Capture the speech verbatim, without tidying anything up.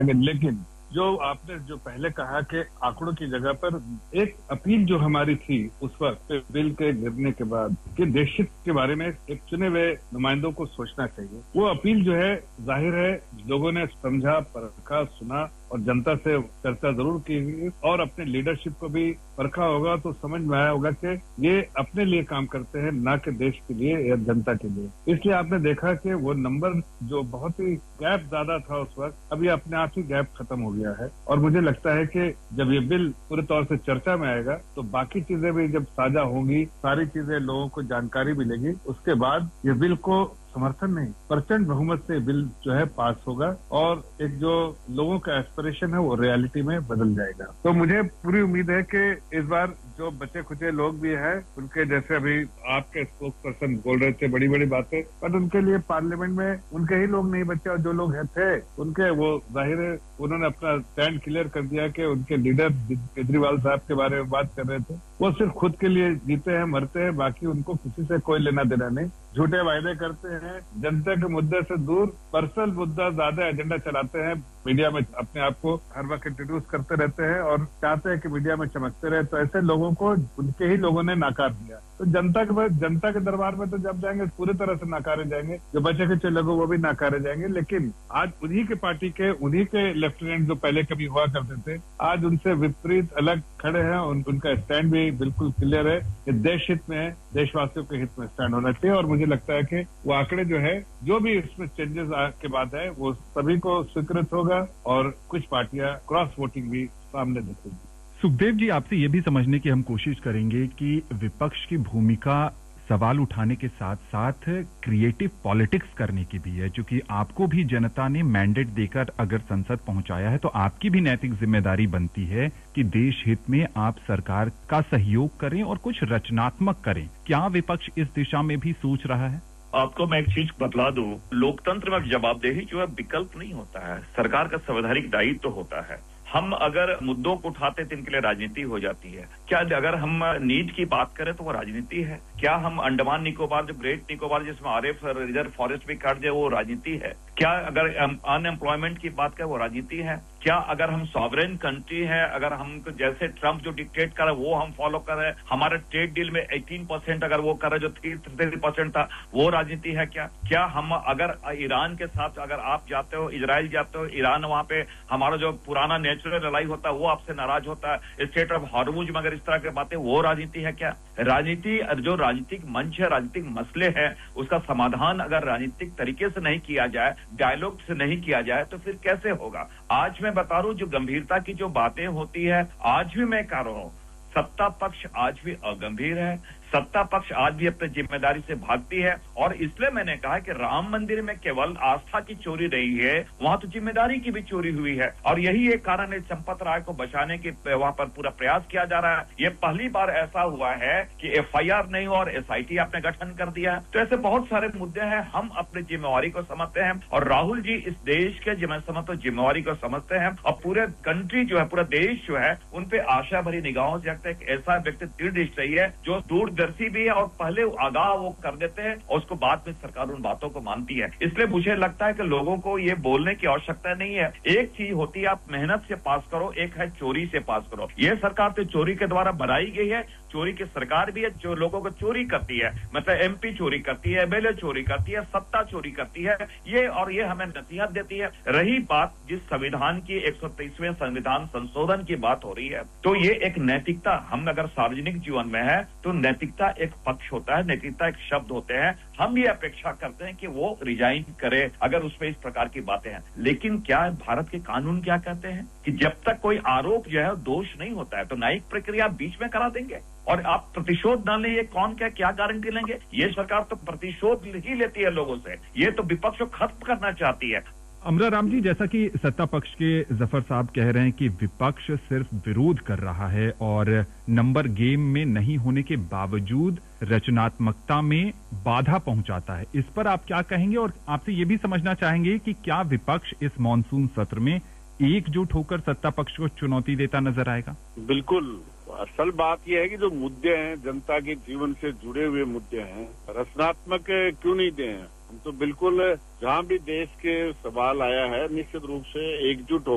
लेकिन जो आपने जो पहले कहा कि आंकड़ों की जगह पर एक अपील जो हमारी थी उस वक्त बिल के गिरने के बाद कि देश हित के बारे में एक चुने हुए नुमाइंदों को सोचना चाहिए, वो अपील जो है जाहिर है लोगों ने समझा, परखा, सुना और जनता से चर्चा जरूर की और अपने लीडरशिप को भी परखा होगा तो समझ में आया होगा कि ये अपने लिए काम करते हैं, ना कि देश के लिए या जनता के लिए। इसलिए आपने देखा कि वो नंबर जो बहुत ही गैप ज्यादा था उस वक्त, अभी अपने आप ही गैप खत्म हो गया है। और मुझे लगता है कि जब ये बिल पूरे तौर से चर्चा में आएगा तो बाकी चीजें भी जब साझा होंगी, सारी चीजें लोगों को जानकारी मिलेगी, उसके बाद ये बिल को समर्थन नहीं प्रचंड बहुमत से बिल जो है पास होगा और एक जो लोगों का एस्पिरेशन है वो रियलिटी में बदल जाएगा। तो मुझे पूरी उम्मीद है कि इस बार जो बचे खुचे लोग भी हैं उनके जैसे अभी आपके स्पोक्स पर्सन बोल रहे थे बड़ी बड़ी बातें, बट उनके लिए पार्लियामेंट में उनके ही लोग नहीं बचे और जो लोग है थे उनके वो जाहिर है उन्होंने अपना स्टैंड क्लियर कर दिया कि उनके लीडर केजरीवाल साहब के बारे में बात कर रहे थे, वो सिर्फ खुद के लिए जीते हैं, मरते हैं, बाकी उनको किसी से कोई लेना देना नहीं, झूठे वायदे करते हैं, जनता के मुद्दे से दूर पर्सनल मुद्दा ज्यादा एजेंडा चलाते हैं, मीडिया में अपने आप को हर वक्त इंट्रोड्यूस करते रहते हैं और चाहते हैं कि मीडिया में चमकते रहे। तो ऐसे लोगों को उनके ही लोगों ने नाकार दिया। तो जनता के जनता के दरबार में तो जब जाएंगे पूरी तरह से नाकारे जाएंगे, जो बचे खुचे लोग वो भी नाकारे जाएंगे। लेकिन आज उन्हीं के पार्टी के उन्हीं के लेफ्टिनेंट जो पहले कभी हुआ करते थे, आज उनसे विपरीत अलग खड़े हैं। उन, उनका स्टैंड भी बिल्कुल क्लियर है कि देश हित में, देशवासियों के हित में स्टैंड होना चाहिए। और मुझे लगता है कि वो आंकड़े जो है, जो भी इसमें चेंजेस के बाद है, वो सभी को स्वीकृत होगा और कुछ पार्टियां क्रॉस वोटिंग भी सामने दिखेगी। सुखदेव जी, आपसे ये भी समझने की हम कोशिश करेंगे कि विपक्ष की भूमिका सवाल उठाने के साथ साथ क्रिएटिव पॉलिटिक्स करने की भी है, क्योंकि आपको भी जनता ने मैंडेट देकर अगर संसद पहुंचाया है तो आपकी भी नैतिक जिम्मेदारी बनती है कि देश हित में आप सरकार का सहयोग करें और कुछ रचनात्मक करें। क्या विपक्ष इस दिशा में भी सोच रहा है? आपको मैं एक चीज बतला दूं, लोकतंत्र में जवाबदेही जो है विकल्प नहीं होता है, सरकार का संवैधानिक दायित्व तो होता है। हम अगर मुद्दों को उठाते तो इनके लिए राजनीति हो जाती है। क्या अगर हम नीट की बात करें तो वो राजनीति है? क्या हम अंडमान निकोबार, जो ग्रेट निकोबार जिसमें आरएफ रिजर्व फॉरेस्ट भी काट दिया, वो राजनीति है? क्या अगर अनएम्प्लॉयमेंट की बात करें वो राजनीति है? क्या अगर हम सॉवरेन कंट्री है, अगर हम जैसे ट्रंप जो डिक्टेट कर रहे वो हम फॉलो कर रहे हैं, हमारे ट्रेड डील में अठारह परसेंट अगर वो कर रहे जो तीस परसेंट था वो राजनीति है क्या? क्या हम अगर ईरान के साथ अगर आप जाते हो, इजराइल जाते हो, ईरान वहां पे हमारा जो पुराना नेचुरल लड़ाई होता है वो आपसे नाराज होता है, स्टेट ऑफ हॉर्मुज में अगर इस तरह की बातें, वो राजनीति है क्या? राजनीति जो राजनीतिक मंच है, राजनीतिक मसले हैं, उसका समाधान अगर राजनीतिक तरीके से नहीं किया जाए, डायलॉग से नहीं किया जाए तो फिर कैसे होगा? आज मैं बता रहा हूं, जो गंभीरता की जो बातें होती है, आज भी मैं कह रहा हूं, सत्ता पक्ष आज भी अगंभीर है, सत्ता पक्ष आज भी अपनी जिम्मेदारी से भागती है। और इसलिए मैंने कहा कि राम मंदिर में केवल आस्था की चोरी रही है, वहां तो जिम्मेदारी की भी चोरी हुई है। और यही एक कारण है चंपत राय को बचाने के वहां पर पूरा प्रयास किया जा रहा है। ये पहली बार ऐसा हुआ है कि एफआईआर नहीं हुआ और एसआईटी आपने गठन कर दिया। तो ऐसे बहुत सारे मुद्दे हैं, हम अपनी जिम्मेवारी को समझते हैं और राहुल जी इस देश के समझते जिम्मेवारी को समझते हैं और पूरे कंट्री जो है, पूरा देश जो है, उन पे आशा भरी निगाहों से देखते हैं। एक ऐसा व्यक्ति दृढ़ रही है जो दूर दर्शी भी है और पहले आगाह वो कर देते हैं और उसको बाद में सरकार उन बातों को मानती है। इसलिए मुझे लगता है कि लोगों को ये बोलने की आवश्यकता नहीं है। एक चीज होती है आप मेहनत से पास करो, एक है चोरी से पास करो। ये सरकार तो चोरी के द्वारा बनाई गई है, चोरी की सरकार भी है, जो लोगों को चोरी करती है, मतलब एमपी चोरी करती है, एमएलए चोरी करती है, सत्ता चोरी करती है, ये और ये हमें नसीहत देती है। रही बात जिस संविधान की एक सौ तेईसवें संविधान संशोधन की बात हो रही है, तो ये एक नैतिकता, हम अगर सार्वजनिक जीवन में है तो नैतिकता एक पक्ष होता है, नैतिकता एक शब्द होते हैं। हम ये अपेक्षा करते हैं कि वो रिजाइन करे अगर उसमें इस प्रकार की बातें हैं। लेकिन क्या भारत के कानून क्या कहते हैं कि जब तक कोई आरोप जो है दोष नहीं होता है तो न्यायिक प्रक्रिया बीच में करा देंगे और आप प्रतिशोध न लें, ये कौन क्या क्या गारंटी लेंगे? ये सरकार तो प्रतिशोध ही लेती है लोगों से, ये तो विपक्ष को खत्म करना चाहती है। अमरा राम जी, जैसा कि सत्ता पक्ष के जफर साहब कह रहे हैं कि विपक्ष सिर्फ विरोध कर रहा है और नंबर गेम में नहीं होने के बावजूद रचनात्मकता में बाधा पहुंचाता है, इस पर आप क्या कहेंगे? और आपसे ये भी समझना चाहेंगे कि क्या विपक्ष इस मॉनसून सत्र में एकजुट होकर सत्ता पक्ष को चुनौती देता नजर आएगा? बिल्कुल, असल बात यह है कि जो मुद्दे हैं, जनता के जीवन से जुड़े हुए मुद्दे हैं, रचनात्मक क्यों नहीं दे हैं? हम तो बिल्कुल, जहां भी देश के सवाल आया है, निश्चित रूप से एकजुट हो